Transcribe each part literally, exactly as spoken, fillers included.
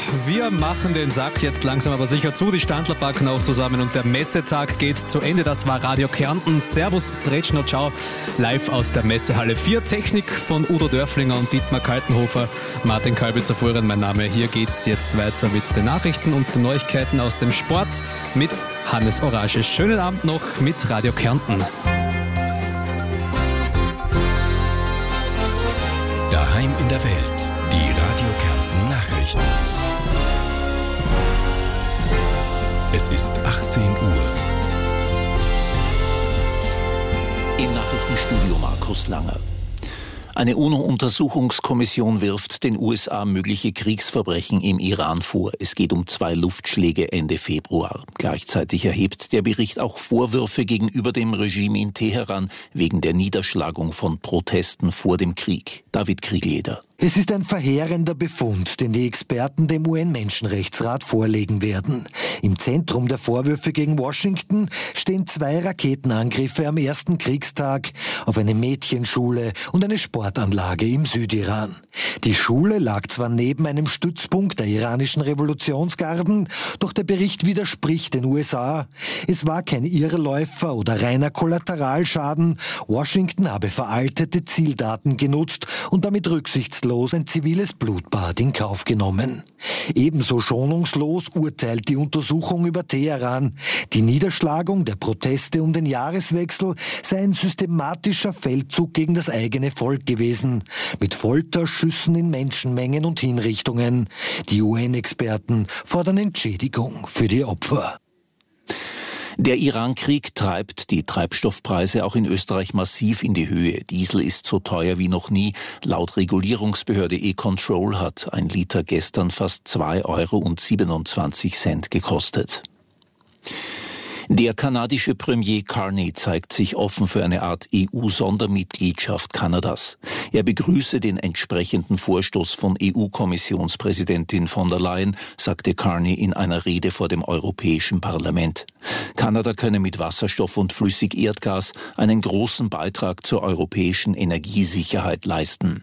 wir machen den Sack jetzt langsam aber sicher zu. Die Standler packen auch zusammen und der Messetag geht zu Ende. Das war Radio Kärnten. Servus, Srećno, ciao. Live aus der Messehalle vier. Technik von Udo Dörflinger und Dietmar Kaltenhofer. Martin Kalbitzer-Fuhren, mein Name. Hier geht's jetzt weiter mit den Nachrichten und den Neuigkeiten aus dem Sport mit Hannes Orage. Schönen Abend noch mit Radio Kärnten. Daheim in der Welt. Die Radio Kärnten Nachrichten. Es ist achtzehn Uhr. Im Nachrichtenstudio Markus Langer. Eine UNO-Untersuchungskommission wirft den U S A mögliche Kriegsverbrechen im Iran vor. Es geht um zwei Luftschläge Ende Februar. Gleichzeitig erhebt der Bericht auch Vorwürfe gegenüber dem Regime in Teheran wegen der Niederschlagung von Protesten vor dem Krieg. David Kriegleder. Es ist ein verheerender Befund, den die Experten dem U N-Menschenrechtsrat vorlegen werden. Im Zentrum der Vorwürfe gegen Washington stehen zwei Raketenangriffe am ersten Kriegstag auf eine Mädchenschule und eine Sportanlage im Südiran. Die Schule lag zwar neben einem Stützpunkt der iranischen Revolutionsgarden, doch der Bericht widerspricht den U S A. Es war kein Irrläufer oder reiner Kollateralschaden. Washington habe veraltete Zieldaten genutzt und damit rücksichtslos ein ziviles Blutbad in Kauf genommen. Ebenso schonungslos urteilt die Untersuchung über Teheran. Die Niederschlagung der Proteste um den Jahreswechsel sei ein systematischer Feldzug gegen das eigene Volk gewesen, mit Folter, Schüssen in Menschenmengen und Hinrichtungen. Die U N-Experten fordern Entschädigung für die Opfer. Der Iran-Krieg treibt die Treibstoffpreise auch in Österreich massiv in die Höhe. Diesel ist so teuer wie noch nie. Laut Regulierungsbehörde E-Control hat ein Liter gestern fast zwei Euro und siebenundzwanzig Cent gekostet. Der kanadische Premier Carney zeigt sich offen für eine Art E U-Sondermitgliedschaft Kanadas. Er begrüße den entsprechenden Vorstoß von E U-Kommissionspräsidentin von der Leyen, sagte Carney in einer Rede vor dem Europäischen Parlament. Kanada könne mit Wasserstoff und Flüssigerdgas einen großen Beitrag zur europäischen Energiesicherheit leisten.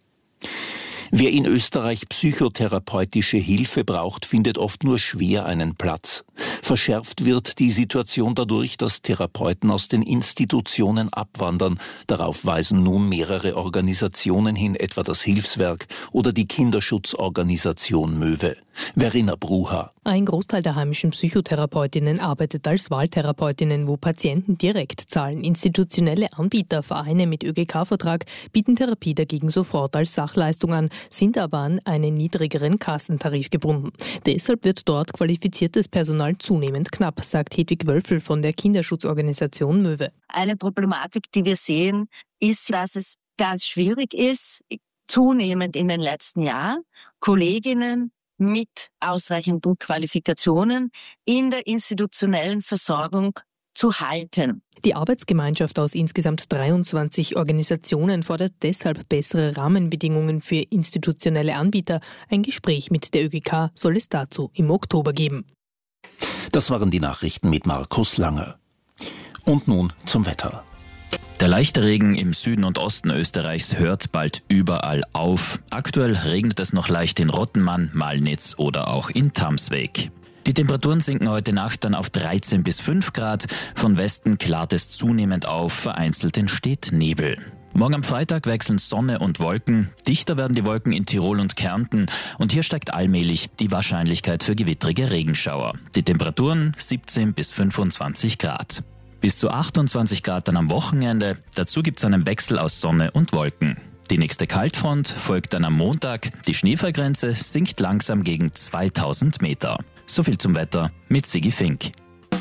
Wer in Österreich psychotherapeutische Hilfe braucht, findet oft nur schwer einen Platz. Verschärft wird die Situation dadurch, dass Therapeuten aus den Institutionen abwandern. Darauf weisen nun mehrere Organisationen hin, etwa das Hilfswerk oder die Kinderschutzorganisation Möwe. Verena Bruha. Ein Großteil der heimischen Psychotherapeutinnen arbeitet als Wahltherapeutinnen, wo Patienten direkt zahlen. Institutionelle Anbieter, Vereine mit Ö G K-Vertrag bieten Therapie dagegen sofort als Sachleistung an, sind aber an einen niedrigeren Kassentarif gebunden. Deshalb wird dort qualifiziertes Personal zunehmend knapp, sagt Hedwig Wölfel von der Kinderschutzorganisation Möwe. Eine Problematik, die wir sehen, ist, dass es ganz schwierig ist, zunehmend in den letzten Jahren Kolleginnen mit ausreichenden Qualifikationen in der institutionellen Versorgung zu halten. Die Arbeitsgemeinschaft aus insgesamt dreiundzwanzig Organisationen fordert deshalb bessere Rahmenbedingungen für institutionelle Anbieter. Ein Gespräch mit der Ö G K soll es dazu im Oktober geben. Das waren die Nachrichten mit Markus Langer. Und nun zum Wetter. Der leichte Regen im Süden und Osten Österreichs hört bald überall auf. Aktuell regnet es noch leicht in Rottenmann, Malnitz oder auch in Tamsweg. Die Temperaturen sinken heute Nacht dann auf dreizehn bis fünf Grad. Von Westen klart es zunehmend auf, vereinzelt entsteht Nebel. Morgen am Freitag wechseln Sonne und Wolken. Dichter werden die Wolken in Tirol und Kärnten. Und hier steigt allmählich die Wahrscheinlichkeit für gewittrige Regenschauer. Die Temperaturen siebzehn bis fünfundzwanzig Grad. Bis zu achtundzwanzig Grad dann am Wochenende. Dazu gibt es einen Wechsel aus Sonne und Wolken. Die nächste Kaltfront folgt dann am Montag. Die Schneefallgrenze sinkt langsam gegen zweitausend Meter. So viel zum Wetter mit Sigi Fink.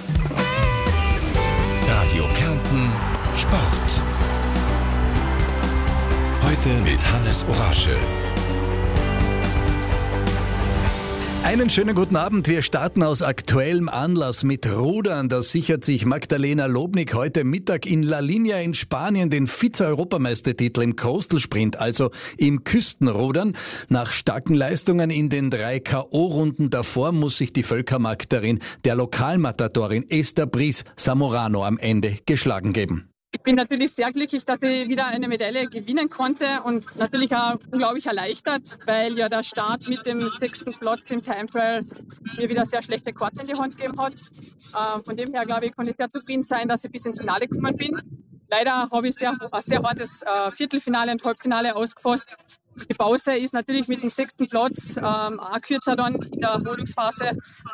Radio Kärnten Sport. Heute mit Hannes Orage. Einen schönen guten Abend. Wir starten aus aktuellem Anlass mit Rudern. Das sichert sich Magdalena Lobnik heute Mittag in La Linea in Spanien den Vize-Europameistertitel im Coastal Sprint, also im Küstenrudern. Nach starken Leistungen in den drei K O-Runden davor muss sich die Völkermarkterin der Lokalmatadorin Esther Brice Zamorano am Ende geschlagen geben. Ich bin natürlich sehr glücklich, dass ich wieder eine Medaille gewinnen konnte und natürlich auch unglaublich erleichtert, weil ja der Start mit dem sechsten Platz im Time Trial mir wieder sehr schlechte Karten in die Hand gegeben hat. Äh, von dem her, glaube ich, konnte ich sehr zufrieden sein, dass ich bis ins Finale gekommen bin. Leider habe ich sehr, ein sehr hartes äh, Viertelfinale und Halbfinale ausgefasst. Die Pause ist natürlich mit dem sechsten Platz ähm, auch kürzer dann in der Erholungsphase.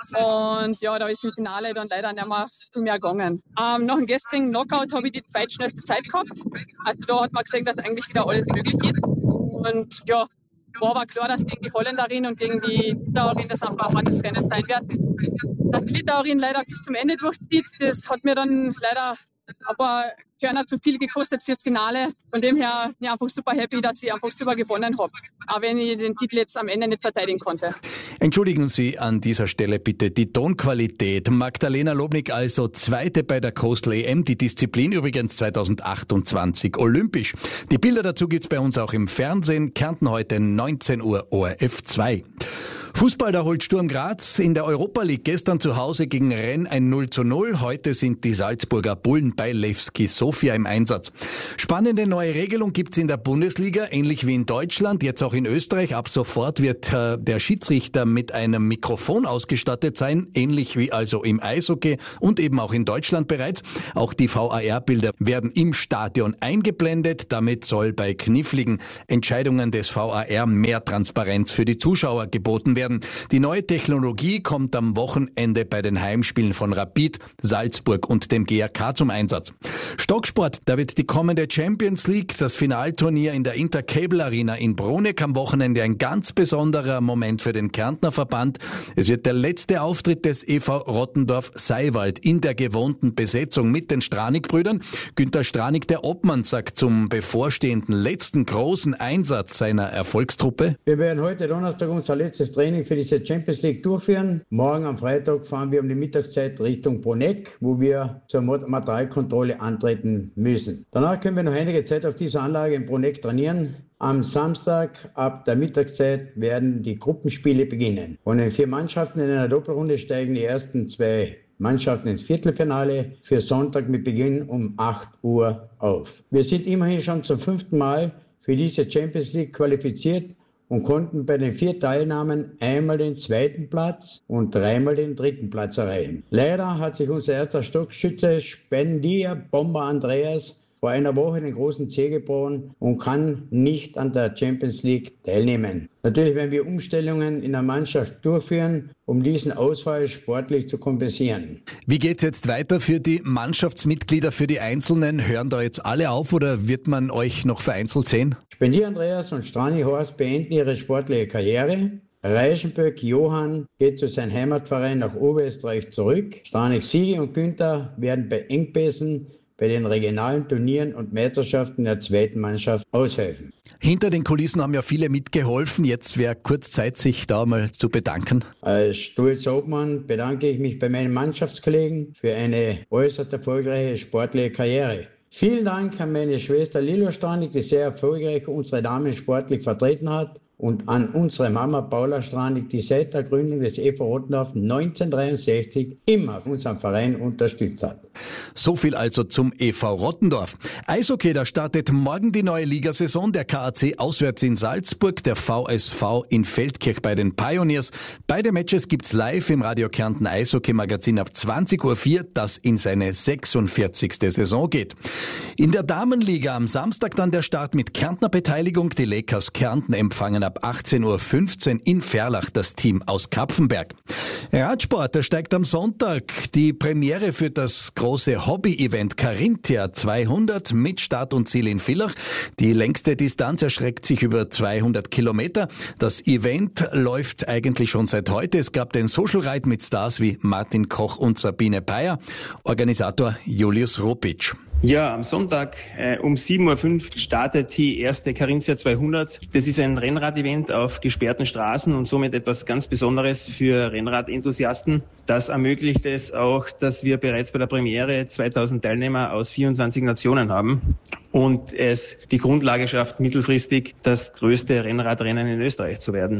Und ja, da ist im Finale dann leider nicht mehr viel mehr gegangen. Ähm, nach dem gestrigen Knockout habe ich die zweitschnellste Zeit gehabt. Also da hat man gesehen, dass eigentlich wieder alles möglich ist. Und ja, war aber klar, dass gegen die Holländerin und gegen die Litauerin das einfach ein hartes Rennen sein wird. Dass die Litauerin leider bis zum Ende durchzieht, das hat mir dann leider aber Körner zu viel gekostet fürs Finale. Von dem her bin ich einfach super happy, dass ich einfach super gewonnen habe. Auch wenn ich den Titel jetzt am Ende nicht verteidigen konnte. Entschuldigen Sie an dieser Stelle bitte die Tonqualität. Magdalena Lobnik also Zweite bei der Coastal A M, die Disziplin übrigens zweitausendachtundzwanzig olympisch. Die Bilder dazu gibt's bei uns auch im Fernsehen. Kärnten heute neunzehn Uhr O R F zwei. Fußball, da holt Sturm Graz in der Europa League gestern zu Hause gegen Rennes ein null zu null. Heute sind die Salzburger Bullen bei Levski Sofia im Einsatz. Spannende neue Regelung gibt's in der Bundesliga, ähnlich wie in Deutschland, jetzt auch in Österreich. Ab sofort wird äh, der Schiedsrichter mit einem Mikrofon ausgestattet sein, ähnlich wie also im Eishockey und eben auch in Deutschland bereits. Auch die V A R-Bilder werden im Stadion eingeblendet. Damit soll bei kniffligen Entscheidungen des V A R mehr Transparenz für die Zuschauer geboten werden. Die neue Technologie kommt am Wochenende bei den Heimspielen von Rapid, Salzburg und dem G A K zum Einsatz. Stocksport, da wird die kommende Champions League, das Finalturnier in der Intercable Arena in Bruneck am Wochenende ein ganz besonderer Moment für den Kärntner Verband. Es wird der letzte Auftritt des E V Rottendorf-Seiwald in der gewohnten Besetzung mit den Stranig-Brüdern. Günter Stranig, der Obmann, sagt zum bevorstehenden letzten großen Einsatz seiner Erfolgstruppe: Wir werden heute Donnerstag unser letztes Training für diese Champions League durchführen. Morgen am Freitag fahren wir um die Mittagszeit Richtung Bruneck, wo wir zur Materialkontrolle antreten müssen. Danach können wir noch einige Zeit auf dieser Anlage in Bruneck trainieren. Am Samstag ab der Mittagszeit werden die Gruppenspiele beginnen. Von den vier Mannschaften in einer Doppelrunde steigen die ersten zwei Mannschaften ins Viertelfinale für Sonntag mit Beginn um acht Uhr auf. Wir sind immerhin schon zum fünften Mal für diese Champions League qualifiziert und konnten bei den vier Teilnahmen einmal den zweiten Platz und dreimal den dritten Platz erreichen. Leider hat sich unser erster Stockschütze Spendier Bomber Andreas vor einer Woche den großen Zeh gebrochen und kann nicht an der Champions League teilnehmen. Natürlich werden wir Umstellungen in der Mannschaft durchführen, um diesen Ausfall sportlich zu kompensieren. Wie geht's jetzt weiter für die Mannschaftsmitglieder, für die Einzelnen? Hören da jetzt alle auf oder wird man euch noch vereinzelt sehen? Spendier Andreas und Strani Horst beenden ihre sportliche Karriere. Reichenböck Johann geht zu seinem Heimatverein nach Oberösterreich zurück. Stranig Sigi und Günther werden bei Engpässen bei den regionalen Turnieren und Meisterschaften der zweiten Mannschaft aushelfen. Hinter den Kulissen haben ja viele mitgeholfen. Jetzt wäre kurz Zeit, sich da mal zu bedanken. Als stolzer Obmann bedanke ich mich bei meinen Mannschaftskollegen für eine äußerst erfolgreiche sportliche Karriere. Vielen Dank an meine Schwester Lilo Stranig, die sehr erfolgreich unsere Damen sportlich vertreten hat. Und an unsere Mama Paula Stranig, die seit der Gründung des E V Rottendorf neunzehnhundertdreiundsechzig immer unseren Verein unterstützt hat. So viel also zum E V Rottendorf. Eishockey, da startet morgen die neue Ligasaison. Der K A C auswärts in Salzburg, der V S V in Feldkirch bei den Pioneers. Beide Matches gibt's live im Radio Kärnten Eishockey-Magazin ab zwanzig Uhr vier, das in seine sechsundvierzigste Saison geht. In der Damenliga am Samstag dann der Start mit Kärntner Beteiligung. Die Lakers Kärnten empfangen ab achtzehn Uhr fünfzehn in Ferlach das Team aus Kapfenberg. Radsport, da steigt am Sonntag die Premiere für das große Hobby-Event Carinthia zweihundert mit Start und Ziel in Villach. Die längste Distanz erstreckt sich über zweihundert Kilometer. Das Event läuft eigentlich schon seit heute. Es gab den Social Ride mit Stars wie Martin Koch und Sabine Peyer. Organisator Julius Ropitsch. Ja, am Sonntag äh, um sieben Uhr fünf startet die erste Carinthia zweihundert. Das ist ein Rennrad-Event auf gesperrten Straßen und somit etwas ganz Besonderes für Rennrad-Enthusiasten. Das ermöglicht es auch, dass wir bereits bei der Premiere zweitausend Teilnehmer aus vierundzwanzig Nationen haben und es die Grundlage schafft, mittelfristig das größte Rennradrennen in Österreich zu werden.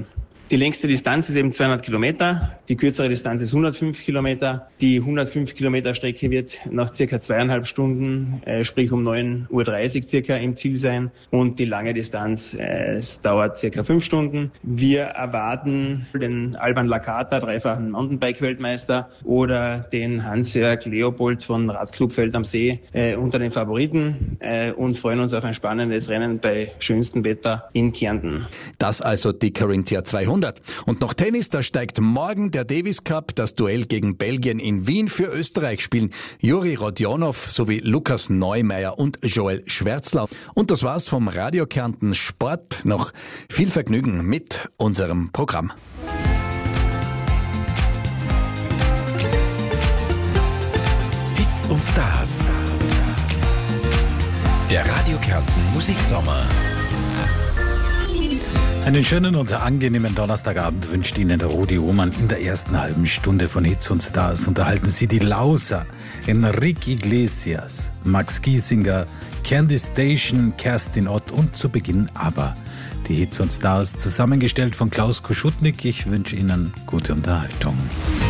Die längste Distanz ist eben zweihundert Kilometer, die kürzere Distanz ist hundertfünf Kilometer. Die hundertfünf Kilometer Strecke wird nach circa zweieinhalb Stunden, äh, sprich um neun Uhr dreißig circa im Ziel sein und die lange Distanz, äh, es dauert circa fünf Stunden. Wir erwarten den Alban Lacata, dreifachen Mountainbike-Weltmeister, oder den Hans-Jörg Leopold von Radclub Feld am See äh, unter den Favoriten äh, und freuen uns auf ein spannendes Rennen bei schönstem Wetter in Kärnten. Das also die Carinthia zweihundert. Und noch Tennis, da steigt morgen der Davis Cup. Das Duell gegen Belgien in Wien. Für Österreich spielen Juri Rodionov sowie Lukas Neumeier und Joel Schwärzler. Und das war's vom Radio Kärnten Sport. Noch viel Vergnügen mit unserem Programm. Hits und Stars. Der Radio Kärnten Musiksommer. Einen schönen und angenehmen Donnerstagabend wünscht Ihnen der Rudi Ohmann. In der ersten halben Stunde von Hits und Stars unterhalten Sie die Lauser, Enrique Iglesias, Max Giesinger, Candy Station, Kerstin Ott und zu Beginn aber die Hits und Stars, zusammengestellt von Klaus Koschutnik. Ich wünsche Ihnen gute Unterhaltung.